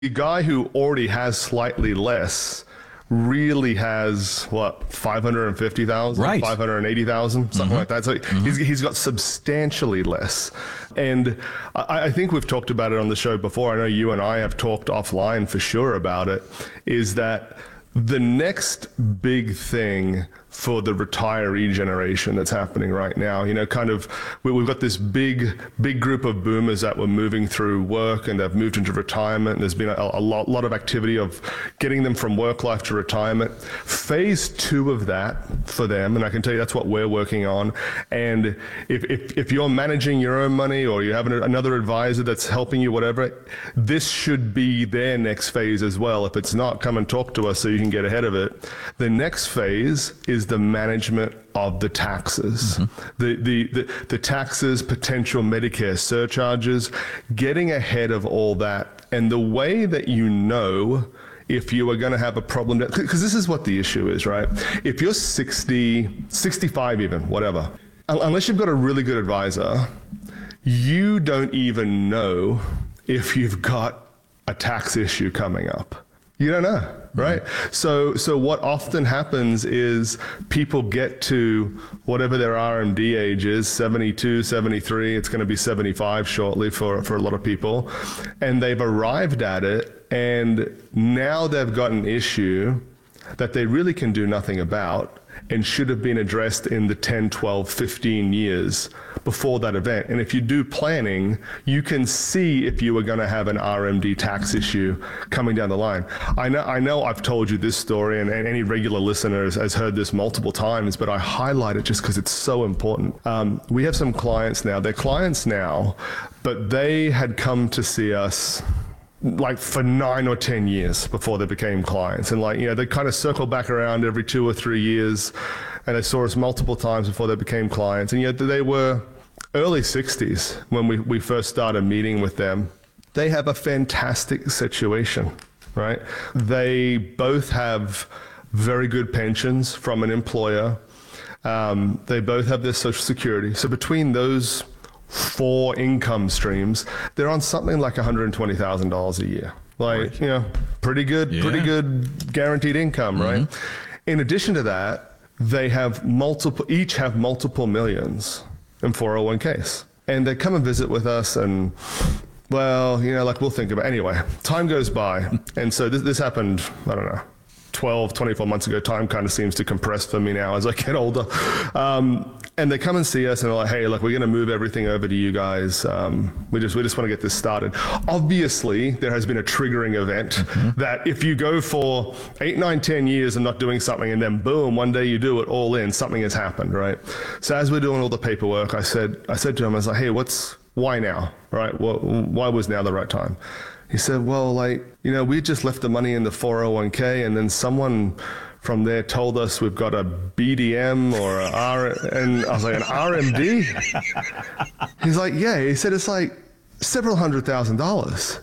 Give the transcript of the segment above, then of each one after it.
The guy who already has slightly less really has, 550,000, right. 580,000, something like that. So he's got substantially less. And I think we've talked about it on the show before. I know you and I have talked offline for sure about it, is that the next big thing for the retiree generation that's happening right now, we've got this big group of boomers that were moving through work and they've moved into retirement. There's been a lot of activity of getting them from work life to retirement. Phase 2 of that for them, and I can tell you that's what we're working on. And if you're managing your own money or you have another advisor that's helping you, whatever, this should be their next phase as well. If it's not, come and talk to us so you can get ahead of it. The next phase is the management of the taxes, the taxes, potential Medicare surcharges, getting ahead of all that. And the way that if you are going to have a problem, because this is what the issue is, right? If you're 60, 65 even, whatever, unless you've got a really good advisor, you don't even know if you've got a tax issue coming up. You don't know, right? So what often happens is people get to whatever their RMD age is, 72, 73, it's going to be 75 shortly for a lot of people, and they've arrived at it, and now they've got an issue that they really can do nothing about and should have been addressed in the 10, 12, 15 years before that event. And if you do planning, you can see if you are going to have an RMD tax issue coming down the line. I know I've told you this story, and any regular listener has heard this multiple times, but I highlight it just because it's so important. We have some clients now, they're clients now, but they had come to see us like for 9 or 10 years before they became clients. And they kind of circle back around every 2 or 3 years, and they saw us multiple times before they became clients. And yet they were early 60s when we first started meeting with them. They have a fantastic situation, right? They both have very good pensions from an employer. They both have their Social Security. So between those 4 income streams, they're on something like $120,000 a year. Pretty good guaranteed income, right? In addition to that, they have each have multiple millions in 401ks. And they come and visit with us, and we'll think about it. Anyway, time goes by. And so this happened, I don't know, 12, 24 months ago. Time kind of seems to compress for me now as I get older. And they come and see us and they're like, hey, look, we're going to move everything over to you guys. We just want to get this started. Obviously, there has been a triggering event that if you go for 8, 9, 10 years and not doing something, and then boom, one day you do it all in, something has happened, right? So as we're doing all the paperwork, I said to him, I was like, hey, why now, right? Why was now the right time? He said, well, we just left the money in the 401k, and then someone from there told us we've got a BDM or and I was like, an RMD? He's like, yeah. He said, it's like several $100,000.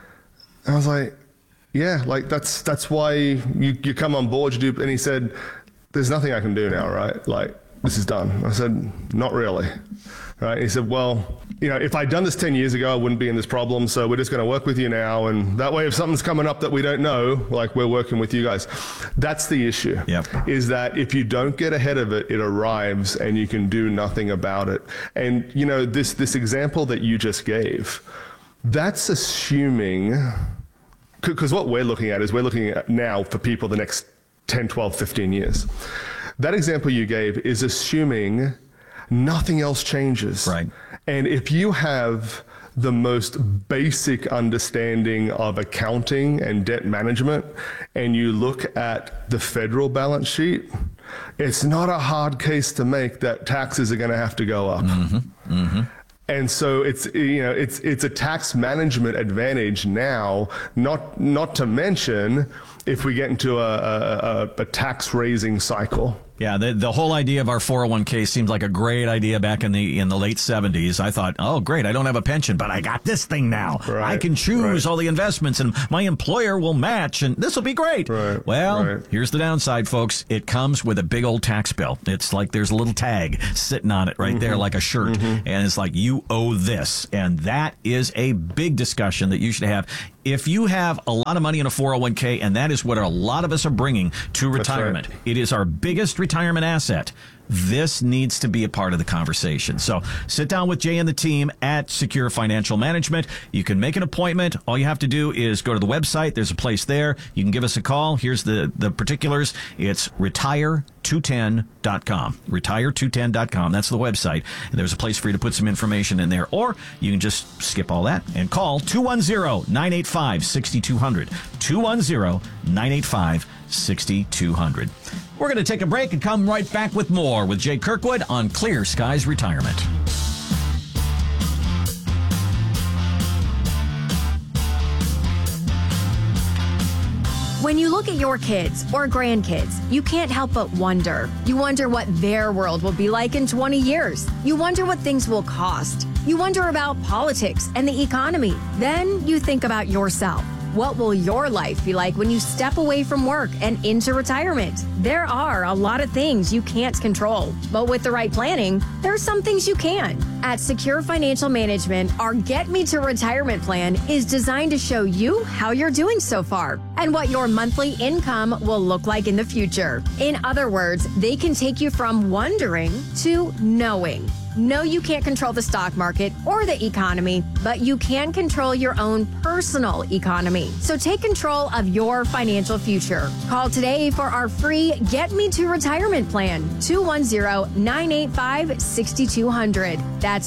I was like, yeah, that's why you come on board, you do. And he said, there's nothing I can do now, right? This is done. I said, not really. Right? He said, well, if I'd done this 10 years ago, I wouldn't be in this problem. So we're just going to work with you now. And that way, if something's coming up that we don't know, we're working with you guys. That's the issue. Yep. Is that if you don't get ahead of it, it arrives and you can do nothing about it. And, this example that you just gave, that's assuming, because what we're looking at is we're looking at now for people the next 10, 12, 15 years. That example you gave is assuming nothing else changes. Right. And if you have the most basic understanding of accounting and debt management, and you look at the federal balance sheet, it's not a hard case to make that taxes are going to have to go up. And so it's a tax management advantage now, not to mention if we get into a tax raising cycle. Yeah, the whole idea of our 401k seems like a great idea back in the late 70s. I thought, oh, great, I don't have a pension, but I got this thing now. Right, I can choose all the investments, and my employer will match, and this will be great. Right, well, here's the downside, folks. It comes with a big old tax bill. It's like there's a little tag sitting on it right there like a shirt, and it's like, you owe this. And that is a big discussion that you should have If you have a lot of money in a 401k, and that is what a lot of us are bringing to retirement, right. It is our biggest retirement asset. This needs to be a part of the conversation. So sit down with Jay and the team at Secure Financial Management. You can make an appointment. All you have to do is go to the website. There's a place there. You can give us a call. Here's the particulars. It's retire210.com. Retire210.com. That's the website. And there's a place for you to put some information in there. Or you can just skip all that and call 210-985-6200. 210-985-6200. We're going to take a break and come right back with more with Jay Kirkwood on Clear Skies Retirement. When you look at your kids or grandkids, you can't help but wonder. You wonder what their world will be like in 20 years. You wonder what things will cost. You wonder about politics and the economy. Then you think about yourself. What will your life be like when you step away from work and into retirement? There are a lot of things you can't control, but with the right planning, there are some things you can. At Secure Financial Management, our Get Me to Retirement plan is designed to show you how you're doing so far and what your monthly income will look like in the future. In other words, they can take you from wondering to knowing. No, you can't control the stock market or the economy, but you can control your own personal economy. So take control of your financial future. Call today for our free Get Me to Retirement plan, 210-985-6200. That's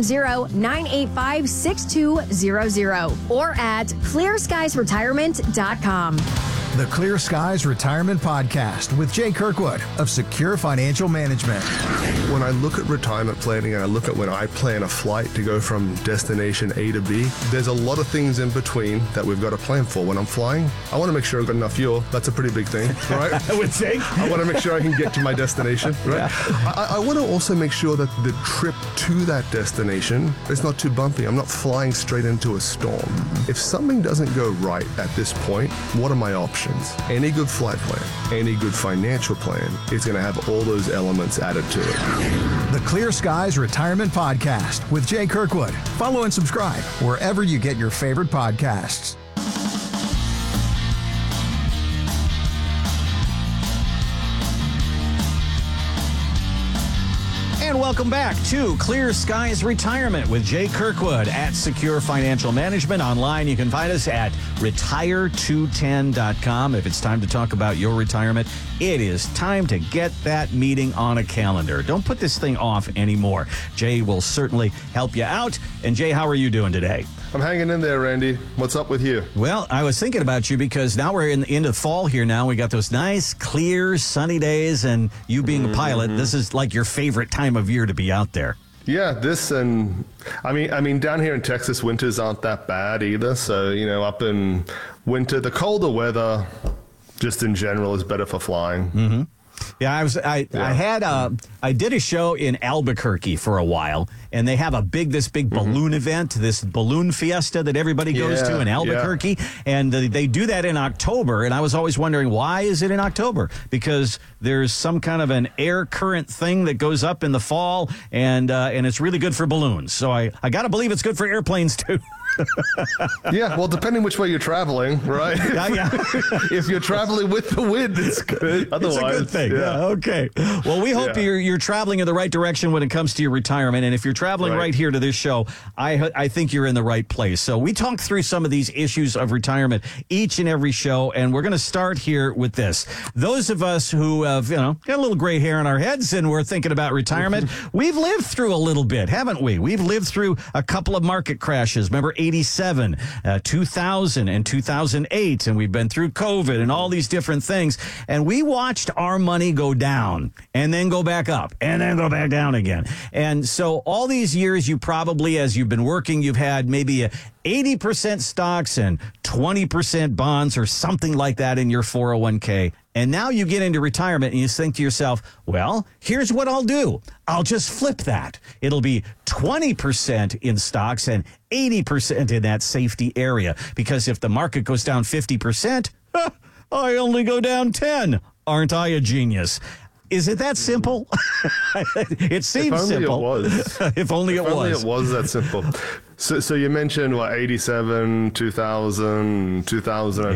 210-985-6200 or at clearskiesretirement.com. The Clear Skies Retirement Podcast with Jay Kirkwood of Secure Financial Management. When I look at retirement planning and I look at when I plan a flight to go from destination A to B, there's a lot of things in between that we've got to plan for. When I'm flying, I want to make sure I've got enough fuel. That's a pretty big thing, right? I would think. I want to make sure I can get to my destination, right? Yeah. I want to also make sure that the trip to that destination is not too bumpy. I'm not flying straight into a storm. If something doesn't go right at this point, what are my options? Any good flight plan, any good financial plan is going to have all those elements added to it. The Clear Skies Retirement Podcast with Jay Kirkwood. Follow and subscribe wherever you get your favorite podcasts. And welcome back to Clear Skies Retirement with Jay Kirkwood at Secure Financial Management. Online, you can find us at retire210.com. If it's time to talk about your retirement, it is time to get that meeting on a calendar. Don't put this thing off anymore. Jay will certainly help you out. And Jay, how are you doing today? I'm hanging in there, Randy. What's up with you? Well, I was thinking about you because now we're into fall here now. We got those nice, clear, sunny days, and you being a pilot, this is like your favorite time of year to be out there. Yeah, this and I mean down here in Texas, winters aren't that bad either. So, up in winter, the colder weather just in general is better for flying. Mm-hmm. Yeah, I did a show in Albuquerque for a while, and they have this big balloon event, this balloon fiesta that everybody goes to in Albuquerque, and they do that in October, and I was always wondering, why is it in October? Because there's some kind of an air current thing that goes up in the fall, and it's really good for balloons. So I got to believe it's good for airplanes, too. Yeah, well, depending which way you're traveling, right? Yeah. If you're traveling with the wind, it's good. Otherwise, it's a good thing. Yeah. Okay. Well, we hope you're traveling in the right direction when it comes to your retirement. And if you're traveling right here to this show, I think you're in the right place. So we talk through some of these issues of retirement each and every show, and we're going to start here with this. Those of us who have, got a little gray hair on our heads and we're thinking about retirement, we've lived through a little bit, haven't we? We've lived through a couple of market crashes. Remember 87, 2000, and 2008, and we've been through COVID and all these different things, and we watched our money go down and then go back up and then go back down again. And so all these years, you probably, as you've been working, you've had maybe 80% stocks and 20% bonds or something like that in your 401k. And now you get into retirement and you think to yourself, well, here's what I'll do. I'll just flip that. It'll be 20% in stocks and 80% in that safety area. Because if the market goes down 50%, I only go down 10. Aren't I a genius? Is it that simple? It seems simple. If only it was. If only it was. If only it was that simple. So you mentioned, 87, 2000, 2001.